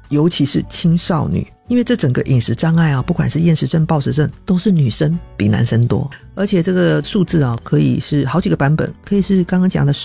尤其是青少女。因为这整个饮食障碍啊，不管是厌食症、暴食症，都是女生比男生多，而且这个数字啊，可以是好几个版本，可以是刚刚讲的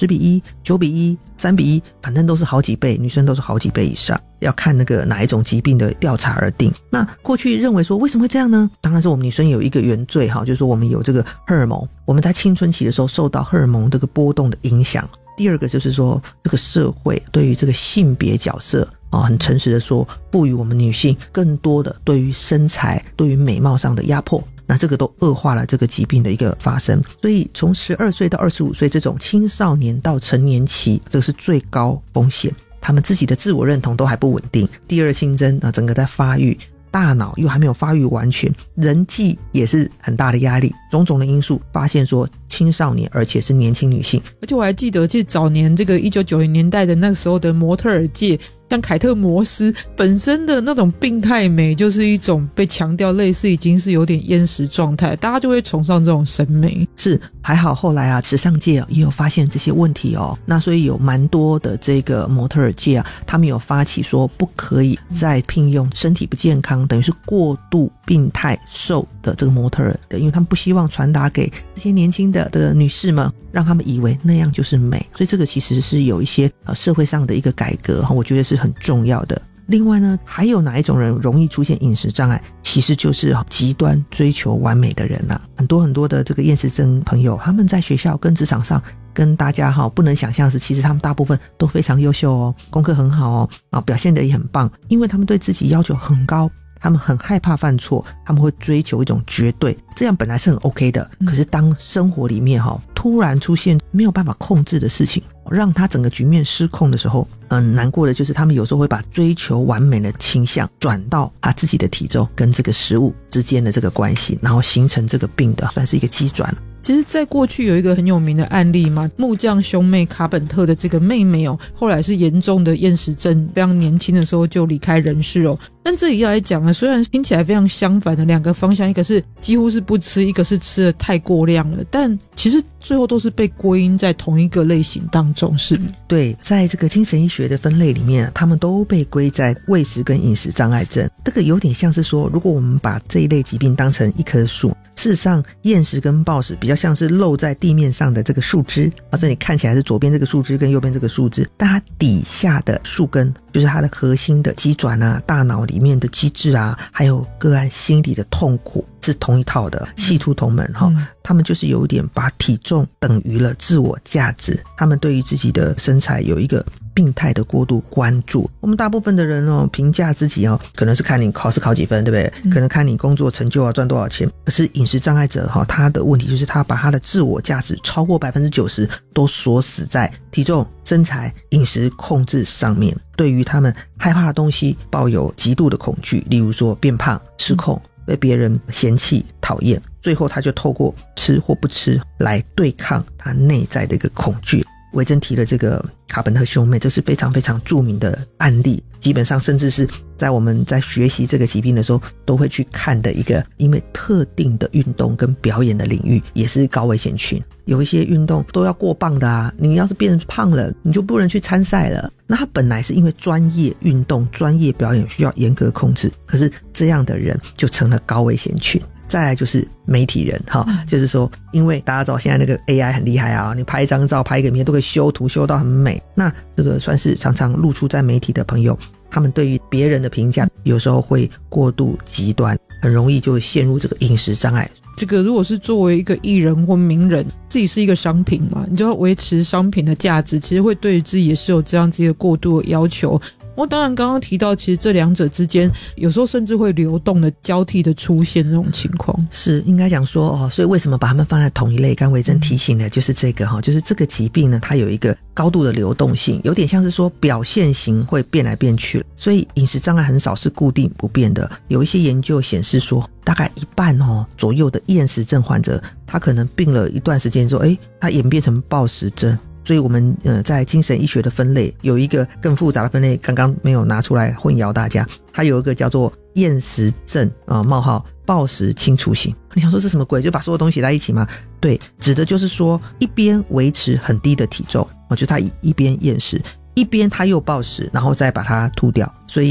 10:1、9:1、3:1，反正都是好几倍，女生都是好几倍以上，要看那个哪一种疾病的调查而定。那过去认为说为什么会这样呢？当然是我们女生有一个原罪哈，就是说我们有这个荷尔蒙，我们在青春期的时候受到荷尔蒙这个波动的影响。第二个就是说这个社会对于这个性别角色很诚实的说，赋予我们女性更多的对于身材、对于美貌上的压迫，那这个都恶化了这个疾病的一个发生。所以从12岁到25岁这种青少年到成年期，这个是最高风险，他们自己的自我认同都还不稳定，第二性征整个在发育，大脑又还没有发育完全，人际也是很大的压力，种种的因素发现说青少年而且是年轻女性。 而且我还记得其实早年这个1990年代的那个时候的模特儿界，像凯特摩斯本身的那种病态美就是一种被强调类似已经是有点厌食状态，大家就会崇尚这种审美。 是，还好后来啊时尚界也有发现这些问题那所以有蛮多的这个模特儿界他们有发起说不可以再聘用身体不健康，等于是过度病态瘦的这个模特儿的，因为他们不希望传达给这些年轻的女士们，让他们以为那样就是美。所以这个其实是有一些社会上的一个改革，我觉得是很重要的。另外呢，还有哪一种人容易出现饮食障碍？其实就是极端追求完美的人很多很多的这个厌食症朋友，他们在学校跟职场上跟大家不能想象的是，其实他们大部分都非常优秀功课很好表现得也很棒，因为他们对自己要求很高，他们很害怕犯错，他们会追求一种绝对，这样本来是很 OK 的，可是当生活里面突然出现没有办法控制的事情，让他整个局面失控的时候，难过的就是他们有时候会把追求完美的倾向转到他自己的体重跟这个食物之间的这个关系，然后形成这个病的算是一个机转。 其实在过去有一个很有名的案例嘛，木匠兄妹卡本特的这个妹妹后来是严重的厌食症，非常年轻的时候就离开人世但这里要来讲虽然听起来非常相反的两个方向，一个是几乎是不吃，一个是吃得太过量了，但其实最后都是被归因在同一个类型当中，是对，在这个精神医学的分类里面，他们都被归在胃食跟饮食障碍症。这个有点像是说，如果我们把这一类疾病当成一棵树，事实上厌食跟暴食比较像是露在地面上的这个树枝，这里看起来是左边这个树枝跟右边这个树枝，但它底下的树根就是它的核心的机转大脑里面的机制还有个案心理的痛苦是同一套的，系出同门他们就是有一点把体重等于了自我价值，他们对于自己的身材有一个病态的过度关注。我们大部分的人评价自己可能是看你考试考几分，对不对？可能看你工作成就赚多少钱。可是饮食障碍者他的问题就是他把他的自我价值超过 90% 都锁死在体重、身材、饮食控制上面，对于他们害怕的东西抱有极度的恐惧，例如说变胖、失控、被别人嫌弃、讨厌，最后他就透过吃或不吃来对抗他内在的一个恐惧。维珍提了这个卡本特兄妹，这是非常非常著名的案例，基本上甚至是在我们在学习这个疾病的时候都会去看的一个，因为特定的运动跟表演的领域也是高危险群，有一些运动都要过磅的你要是变胖了你就不能去参赛了。那他本来是因为专业运动、专业表演需要严格控制，可是这样的人就成了高危险群。再来就是媒体人就是说因为大家知道现在那个 AI 很厉害你拍一张照拍一个影片都可以修图修到很美，那这个算是常常露出在媒体的朋友，他们对于别人的评价有时候会过度极端，很容易就陷入这个饮食障碍。 这个如果是作为一个艺人或名人，自己是一个商品嘛，你就要维持商品的价值，其实会对自己也是有这样子一个过度的要求。我当然刚刚提到其实这两者之间有时候甚至会流动的交替的出现这种情况， 是应该讲说所以为什么把它们放在同一类，刚维珍提醒的就是这个就是这个疾病呢，它有一个高度的流动性，有点像是说表现型会变来变去，所以饮食障碍很少是固定不变的。有一些研究显示说大概一半左右的厌食症患者，他可能病了一段时间之后他演变成暴食症。所以我们在精神医学的分类有一个更复杂的分类，刚刚没有拿出来混淆大家，它有一个叫做厌食症暴食清除型。你想说是什么鬼，就把所有东西写在一起吗？对，指的就是说一边维持很低的体重，就他一边厌食，一边他又暴食，然后再把它吐掉，所以